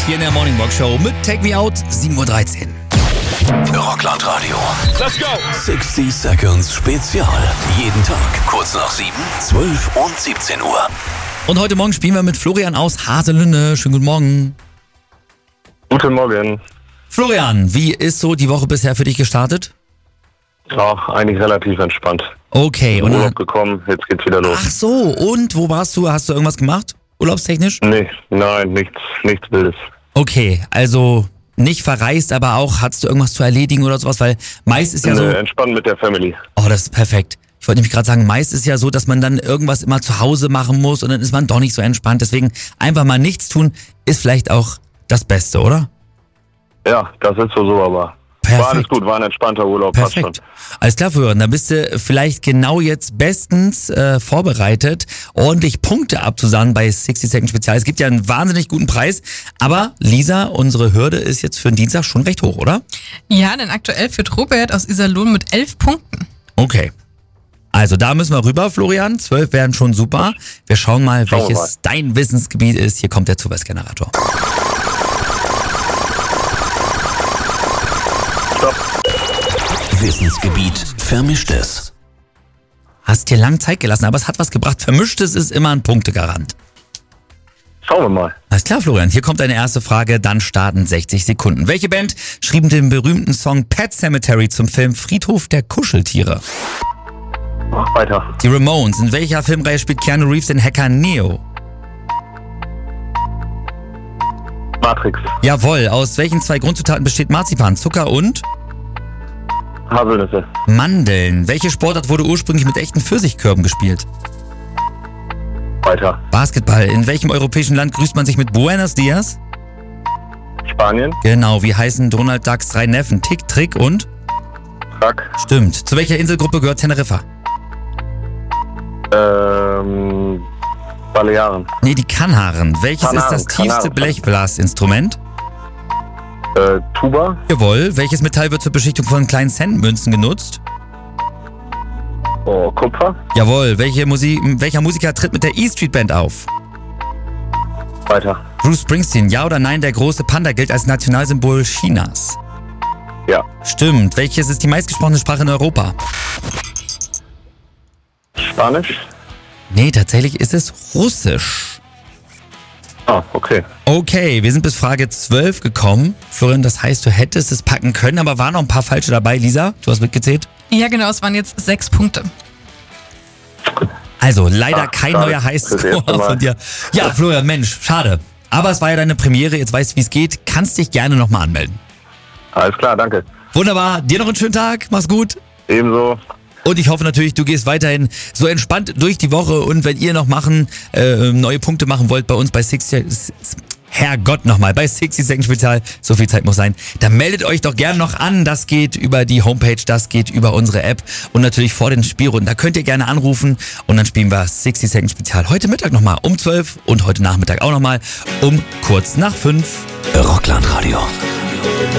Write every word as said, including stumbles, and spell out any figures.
hier in der Morning Walk Show mit Take Me Out, sieben Uhr dreizehn. Rockland Radio. Let's go! sechzig Seconds Spezial. Jeden Tag kurz nach sieben, zwölf und siebzehn Uhr. Und heute Morgen spielen wir mit Florian aus Haselünne. Schönen guten Morgen. Guten Morgen. Florian, wie ist so die Woche bisher für dich gestartet? Auch eigentlich relativ entspannt. Okay. Und Und Urlaub gekommen, jetzt geht's wieder los. ach so, und wo warst du? Hast du irgendwas gemacht? Urlaubstechnisch? Nee, nein, nichts, nichts Wildes. Okay, also nicht verreist, aber auch hattest du irgendwas zu erledigen oder sowas? Weil meist ist ja so... Nee, entspannt mit der Family. Oh, das ist perfekt. Ich wollte nämlich gerade sagen, meist ist ja so, dass man dann irgendwas immer zu Hause machen muss und dann ist man doch nicht so entspannt. Deswegen einfach mal nichts tun, ist vielleicht auch das Beste, oder? Ja, das ist so, so aber. Perfekt. War alles gut, war ein entspannter Urlaub, passt schon. Perfekt. Alles klar, Florian. Dann bist du vielleicht genau jetzt bestens äh, vorbereitet, ordentlich Punkte abzusagen bei sechzig Seconds Spezial. Es gibt ja einen wahnsinnig guten Preis, aber Lisa, unsere Hürde ist jetzt für den Dienstag schon recht hoch, oder? Ja, denn aktuell führt Robert aus Iserlohn mit elf Punkten. Okay. Also da müssen wir rüber, Florian. Zwölf wären schon super. Wir schauen mal, Schauen wir welches mal. dein Wissensgebiet ist. Hier kommt der Zufallsgenerator. Stopp. Wissensgebiet Vermischtes. Hast dir lang Zeit gelassen, aber es hat was gebracht. Vermischtes ist immer ein Punktegarant. Schauen wir mal. Alles klar, Florian. Hier kommt deine erste Frage. Dann starten sechzig Sekunden. Welche Band schrieben den berühmten Song Pet Sematary zum Film Friedhof der Kuscheltiere? Mach weiter. Die Ramones. In welcher Filmreihe spielt Keanu Reeves den Hacker Neo? Matrix. Jawohl. Aus welchen zwei Grundzutaten besteht Marzipan? Zucker und Haselnüsse. Mandeln. Welche Sportart wurde ursprünglich mit echten Pfirsichkörben gespielt? Weiter. Basketball. In welchem europäischen Land grüßt man sich mit Buenos Dias? Spanien. Genau. Wie heißen Donald Ducks drei Neffen? Tick, Trick und? Track. Stimmt. Zu welcher Inselgruppe gehört Teneriffa? Ähm, Balearen. Nee, die Kanaren. Welches Kanaren, ist das tiefste Kanaren. Blechblasinstrument? Äh, Tuba. Jawohl. Welches Metall wird zur Beschichtung von kleinen Centmünzen genutzt? Oh, Kupfer. Jawohl. Welche Musi- welcher Musiker tritt mit der E-Street Band auf? Weiter. Bruce Springsteen. Ja oder nein, der große Panda gilt als Nationalsymbol Chinas? Ja. Stimmt. Welches ist die meistgesprochene Sprache in Europa? Spanisch. Nee, tatsächlich ist es Russisch. Ah, okay. Okay, wir sind bis Frage zwölf gekommen. Florian, das heißt, du hättest es packen können, aber waren noch ein paar falsche dabei. Lisa, du hast mitgezählt? Ja, genau, es waren jetzt sechs Punkte. Also, leider Ach, kein schade. neuer Das erste Highscore Mal. von dir. Ja, Florian, Mensch, schade. Aber es war ja deine Premiere, jetzt weißt du, wie es geht. Kannst dich gerne nochmal anmelden. Alles klar, danke. Wunderbar, dir noch einen schönen Tag, mach's gut. Ebenso. Und ich hoffe natürlich, du gehst weiterhin so entspannt durch die Woche. Und wenn ihr noch machen, äh, neue Punkte machen wollt bei uns bei sechzig, Herrgott nochmal, bei sechzig Seconds Spezial, so viel Zeit muss sein, dann meldet euch doch gerne noch an. Das geht über die Homepage, das geht über unsere App und natürlich vor den Spielrunden. Da könnt ihr gerne anrufen und dann spielen wir sechzig Seconds Spezial heute Mittag nochmal um zwölf und heute Nachmittag auch nochmal um kurz nach fünf. Rockland Radio.